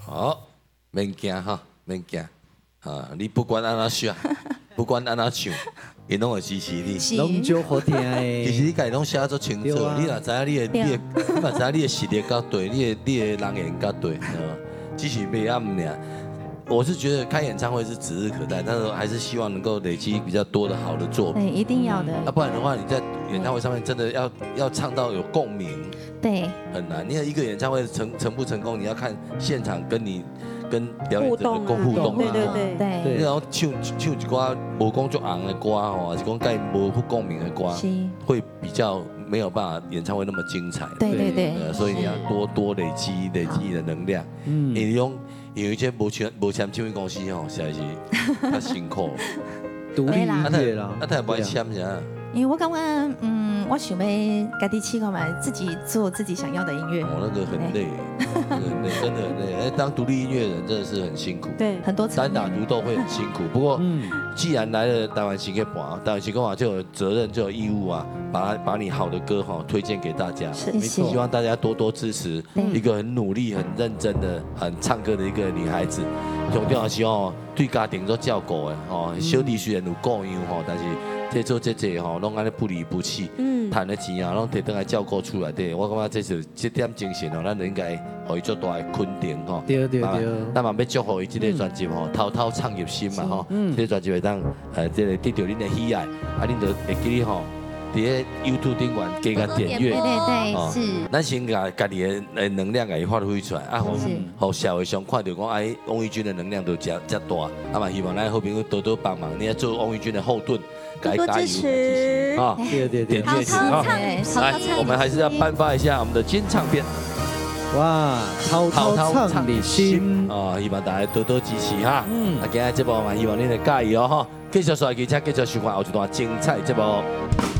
好，免惊哈，免惊啊！你不管安怎想，不管安怎唱，伊拢会支持你。 拢就好听诶。 其实你家己拢写做清楚，你若知影你若知影你的实力到对，你的人缘到对，只是袂暗尔。我是觉得开演唱会是指日可待，但是还是希望能够累积比较多的好的作品。 对，一定要的。 不然的话，你在演唱会上面真的要唱到有共鸣， 对， 很难。你看一个演唱会成不成功，你要看现场跟表演者的互动嘛。 对。 然后唱一歌无讲足红的歌吼，还是讲介无共鸣的歌，会比较没有办法演唱会那么精彩。 对。 所以你要多累积你的能量。因为这无签唱片公司吼，实在是较辛苦。 独立音乐啦， 他也不爱签啥。 因为我感觉，我想要家己试看嘛，自己做自己想要的音乐。 那个很累，真的很累。当独立音乐人真的是很辛苦， 对，很多单打独斗会很辛苦。不过，既然来了台湾新歌榜，台湾新歌榜就有责任，就有义务啊，把你好的歌哈推荐给大家。 是， 希望大家多多支持一个很努力、很认真的、很唱歌的一个女孩子。重点是哦，对家庭做照顾的哦，小弟虽然有顾养吼，但是。做这吼，拢安尼不离不弃，赚的钱啊，拢摕倒来照顾厝内底。我感觉这点精神哦，咱应该互伊做大的肯定吼。 对。 咱嘛要祝福伊这个专辑吼，滔滔唱入心嘛吼。这个专辑会当这个得到恁的喜爱，恁就会记哩吼。伫个 YouTube 顶面加点阅， 对，是。 咱先把家己的能量给发挥出来，啊，互社会上看到讲，哎，王玉君的能量都遮大，啊嘛，希望咱好朋友多多帮忙，你要做王玉君的后盾。 多多支持啊！ 对， 点阅起啊！来，我们还是要颁发一下我们的金唱片。 哇，滔滔唱你心啊！希望大家多多支持哈。啊，今日这部嘛，希望你们介意哦哈。继续帅气，且继续收看后一段精彩节目。